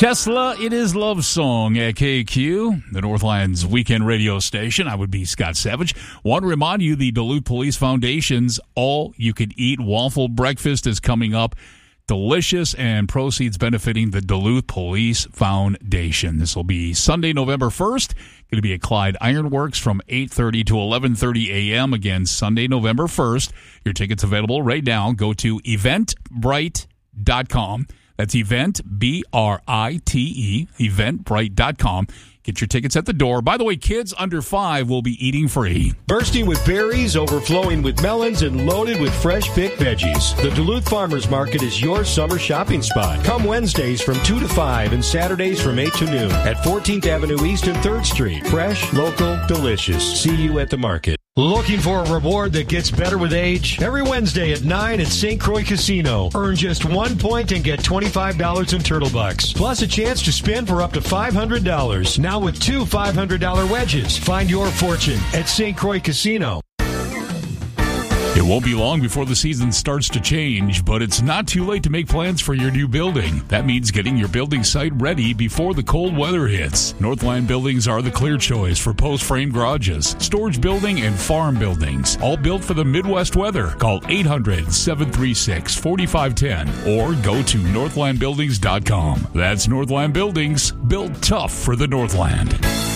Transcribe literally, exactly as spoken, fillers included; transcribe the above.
Tesla, it is Love Song at K Q, the Northland's weekend radio station. I would be Scott Savage. Want to remind you the Duluth Police Foundation's all-you-can-eat waffle breakfast is coming up. Delicious, and proceeds benefiting the Duluth Police Foundation. This will be Sunday, November first. Going to be at Clyde Ironworks from eight thirty to eleven thirty a.m. Again, Sunday, November first. Your tickets available right now. Go to eventbrite dot com. That's event, B R I T E, eventbrite dot com. Get your tickets at the door. By the way, kids under five will be eating free. Bursting with berries, overflowing with melons, and loaded with fresh picked veggies. The Duluth Farmers Market is your summer shopping spot. Come Wednesdays from two to five and Saturdays from eight to noon at fourteenth Avenue East and third Street. Fresh, local, delicious. See you at the market. Looking for a reward that gets better with age? Every Wednesday at nine at Saint Croix Casino. Earn just one point and get twenty-five dollars in Turtle Bucks. Plus a chance to spin for up to five hundred dollars. Now with two five hundred dollars wedges. Find your fortune at Saint Croix Casino. It won't be long before the season starts to change, but it's not too late to make plans for your new building. That means getting your building site ready before the cold weather hits. Northland Buildings are the clear choice for post-frame garages, storage building, and farm buildings. All built for the Midwest weather. Call eight hundred, seven three six, four five one zero or go to northland buildings dot com. That's Northland Buildings, built tough for the Northland.